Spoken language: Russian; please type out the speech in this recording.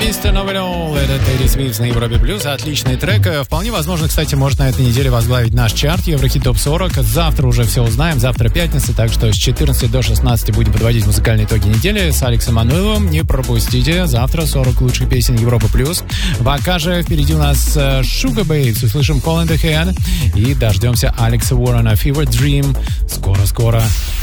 Mr. Know-It-All, это Тедди Свифт на Европе Плюс. Отличный трек. Вполне возможно, кстати, может на этой неделе возглавить наш чарт Еврохит Топ 40. Завтра уже все узнаем. Завтра пятница, так что с 14 до 16 будем подводить музыкальные итоги недели с Алексом Мануиловым. Не пропустите. Завтра 40 лучших песен Европа Плюс. Пока же впереди у нас Sugar Babes. Услышим Call in the Head и дождемся Алекса Уоррена Fever Dream. Скоро-скоро.